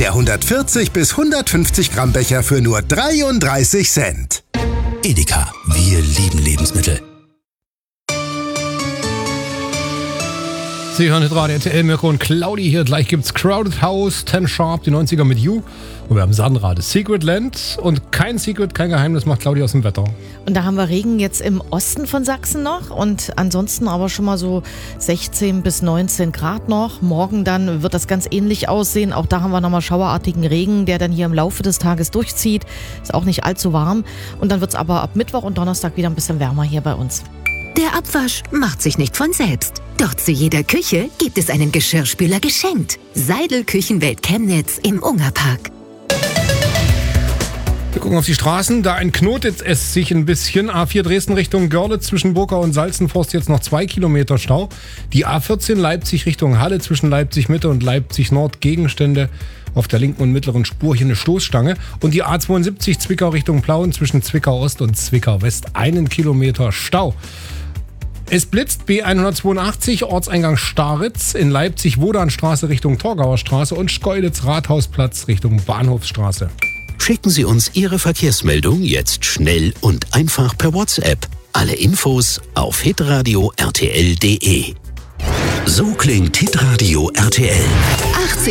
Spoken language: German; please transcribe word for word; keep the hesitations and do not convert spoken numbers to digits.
Der hundertvierzig bis hundertfünfzig Gramm Becher für nur dreiunddreißig Cent. Edeka, wir lieben Lebensmittel. Sie hören jetzt Radio R T L, Mirko und Claudi hier. Gleich gibt's Crowded House, Ten Sharp, die neunziger mit You. Und wir haben Sandra, das Secret Land. Und kein Secret, kein Geheimnis macht Claudi aus dem Wetter. Und da haben wir Regen jetzt im Osten von Sachsen noch. Und ansonsten aber schon mal so sechzehn bis neunzehn Grad noch. Morgen dann wird das ganz ähnlich aussehen. Auch da haben wir nochmal schauerartigen Regen, der dann hier im Laufe des Tages durchzieht. Ist auch nicht allzu warm. Und dann wird's aber ab Mittwoch und Donnerstag wieder ein bisschen wärmer hier bei uns. Der Abwasch macht sich nicht von selbst. Doch zu jeder Küche gibt es einen Geschirrspüler geschenkt. Seidel Küchenwelt Chemnitz im Ungerpark. Wir gucken auf die Straßen, da entknotet es sich ein bisschen. A vier Dresden Richtung Görlitz zwischen Burkau und Salzenforst jetzt noch zwei Kilometer Stau. Die A vierzehn Leipzig Richtung Halle zwischen Leipzig Mitte und Leipzig Nord Gegenstände. Auf der linken und mittleren Spur hier eine Stoßstange. Und die A zweiundsiebzig Zwickau Richtung Plauen zwischen Zwickau Ost und Zwickau West einen Kilometer Stau. Es blitzt B hundertzweiundachtzig, Ortseingang Staritz, in Leipzig Wodanstraße Richtung Torgauer Straße und Schkeuditz Rathausplatz Richtung Bahnhofsstraße. Schicken Sie uns Ihre Verkehrsmeldung jetzt schnell und einfach per WhatsApp. Alle Infos auf hitradio punkt r t l punkt d e. So klingt Hitradio R T L.